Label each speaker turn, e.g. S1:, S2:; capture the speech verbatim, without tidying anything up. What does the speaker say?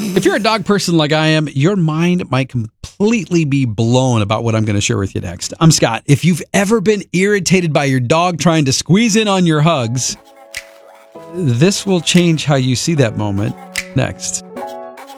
S1: If you're a dog person like I am, your mind might completely be blown about what I'm going to share with you next. I'm Scott. If you've ever been irritated by your dog trying to squeeze in on your hugs, this will change how you see that moment next.